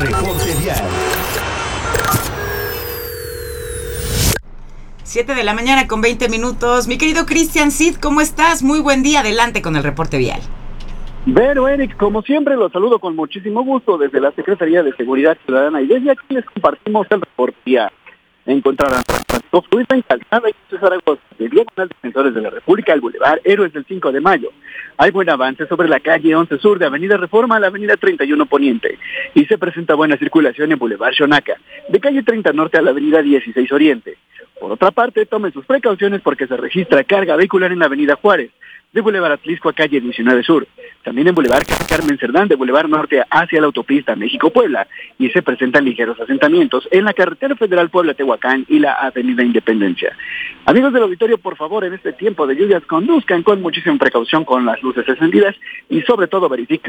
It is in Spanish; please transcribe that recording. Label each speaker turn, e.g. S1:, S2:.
S1: Reporte vial.
S2: 7 de la mañana con 20 minutos. Mi querido Cristian Cid, ¿cómo estás? Muy buen día. Adelante con el reporte vial.
S3: Bueno, Eric, como siempre, los saludo con muchísimo gusto desde la Secretaría de Seguridad Ciudadana y desde aquí les compartimos el reporte vial. Encontrarán tráfico fluido en Calzada y Zaragoza, de Diagonal Defensores de la República, el Boulevard Héroes del 5 de Mayo. Hay buen avance sobre la calle 11 Sur de Avenida Reforma a la Avenida 31 Poniente y se presenta buena circulación en Boulevard Xonaca, de calle 30 Norte a la Avenida 16 Oriente. Por otra parte, tomen sus precauciones porque se registra carga vehicular en la Avenida Juárez, de Boulevard Atlisco a calle 19 Sur, también en Boulevard Carmen Cerdán, de Boulevard Norte hacia la autopista México-Puebla, y se presentan ligeros asentamientos en la carretera federal Puebla-Tehuacán y la avenida Independencia. Amigos del auditorio, por favor, en este tiempo de lluvias conduzcan con muchísima precaución con las luces encendidas y sobre todo verifiquen